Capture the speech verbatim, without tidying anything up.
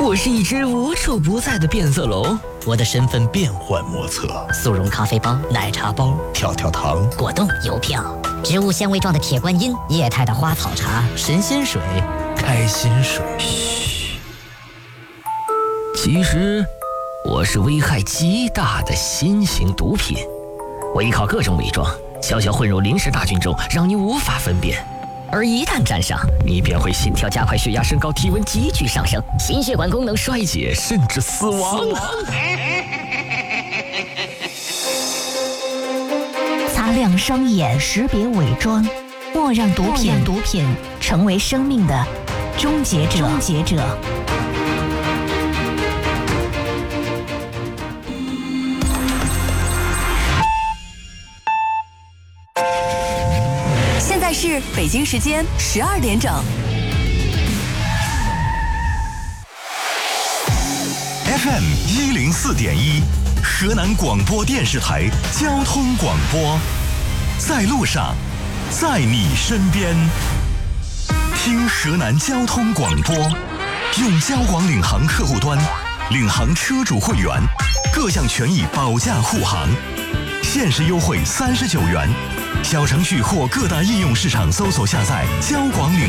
我是一只无处不在的变色龙， 我的身份变幻莫测。 速溶咖啡包、奶茶包、 跳跳糖、 果冻、邮票、植物纤维状的铁观音、液态的花草茶、 神仙水、开心水。 嘘，其实我是危害极大的新型毒品，我依靠各种伪装，悄悄混入临时大军中，让你无法分辨。而一旦沾上，你便会心跳加快、血压升高、体温急剧上升、心血管功能衰竭，甚至死亡。 擦亮双眼，识别伪装，莫让毒品毒品成为生命的终结者。终结者。 现在是北京时间十二点整。 F M 一零四点一，河南广播电视台交通广播，在路上，在你身边。听河南交通广播，用交广领航客户端，领航车主会员，各项权益保驾护航，限时优惠三十九元。小程序或各大应用市场搜索下载交广领